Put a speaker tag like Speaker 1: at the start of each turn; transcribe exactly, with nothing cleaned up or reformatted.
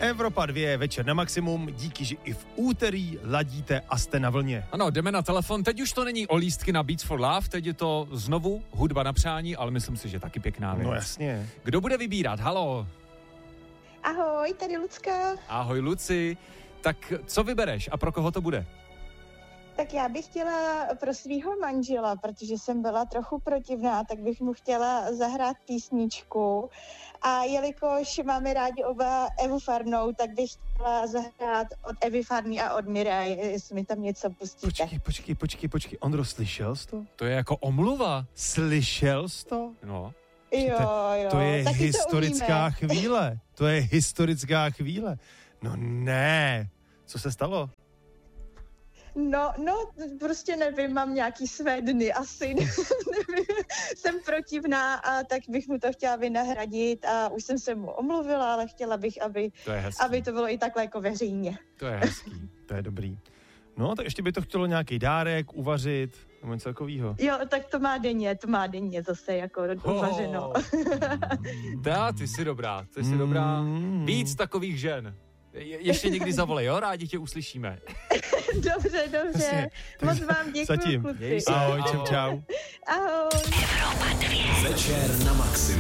Speaker 1: Evropa dva, večer na maximum, díky, že i v úterý ladíte a jste na vlně.
Speaker 2: Ano, jdeme na telefon, teď už to není o lístky na Beats for Love, teď je to znovu hudba na přání, ale myslím si, že taky pěkná věc.
Speaker 1: No jasně.
Speaker 2: Kdo bude vybírat? Halo.
Speaker 3: Ahoj, tady Lucka.
Speaker 2: Ahoj Luci. Tak co vybereš a pro koho to bude?
Speaker 3: Tak já bych chtěla pro svého manžela, protože jsem byla trochu protivná, tak bych mu chtěla zahrát písničku. A jelikož máme rádi oba Evu Farnou, tak bych chtěla zahrát od Evy Farný a od Mirai, jestli mi tam něco pustíte.
Speaker 1: Počkej, počkej, počkej, počkej. Ondro, slyšel jsi to?
Speaker 2: To je jako omluva.
Speaker 1: Slyšel jsi to?
Speaker 2: No.
Speaker 3: Jo, jo.
Speaker 1: To je
Speaker 3: taky
Speaker 1: historická
Speaker 3: to umíme.
Speaker 1: chvíle. To je historická chvíle. No ne. Co se stalo?
Speaker 3: No, no, prostě nevím, mám nějaký své dny asi, nevím, jsem protivná a tak bych mu to chtěla vynahradit a už jsem se mu omluvila, ale chtěla bych, aby
Speaker 2: To je hezký.
Speaker 3: aby to bylo i takhle jako veřejně.
Speaker 2: To je hezký.
Speaker 1: To je dobrý. No, tak ještě by to chtělo nějaký dárek, uvařit, nebo něco takového.
Speaker 3: Jo, tak to má denně, to má denně zase jako uvařeno.
Speaker 2: Dá, ty jsi dobrá, ty jsi dobrá.
Speaker 1: Mm.
Speaker 2: Víc takových žen. Je, ještě někdy zavolej, jo? Rádi tě uslyšíme.
Speaker 3: Dobře, dobře.
Speaker 1: Jasně.
Speaker 3: Moc vám děkuji,
Speaker 1: Zatím.
Speaker 3: kluci.
Speaker 2: Měj se.
Speaker 1: Ahoj, čau, čau.
Speaker 3: Ahoj.
Speaker 4: Večer na maximum.